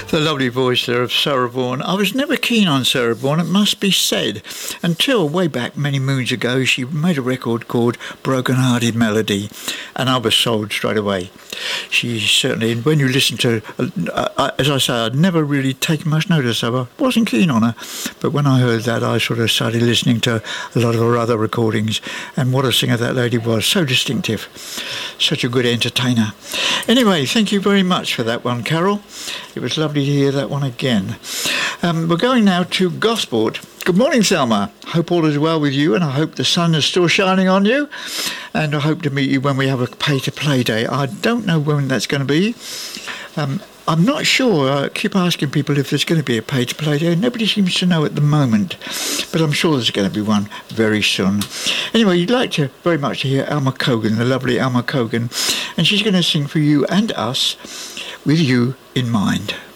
The lovely voice there of Sarah Vaughan. I was never keen on Sarah Vaughan, it must be said, until way back many moons ago she made a record called Broken Hearted Melody, and I was sold straight away. She certainly, when you listen to, as I say, I'd never really taken much notice of her, wasn't keen on her, but when I heard that I sort of started listening to a lot of her other recordings, and what a singer that lady was, so distinctive, such a good entertainer. Anyway, thank you very much for that one, Carol. It was lovely to hear that one again. We're going now to Gosport. Good morning, Selma. Hope all is well with you, and I hope the sun is still shining on you, and I hope to meet you when we have a pay-to-play day. I don't know when that's going to be. I'm not sure. I keep asking people if there's going to be a pay-to-play day. Nobody seems to know at the moment, but I'm sure there's going to be one very soon. Anyway, you'd like to very much to hear Alma Cogan, the lovely Alma Cogan, and she's going to sing for you and us, With You in Mind.